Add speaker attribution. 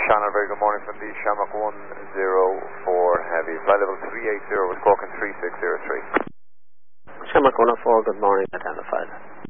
Speaker 1: Shannon, very good morning from the Shamrock 104 Heavy. Flight level 380 with Cork 3603.
Speaker 2: Shamrock 104, good morning, identified.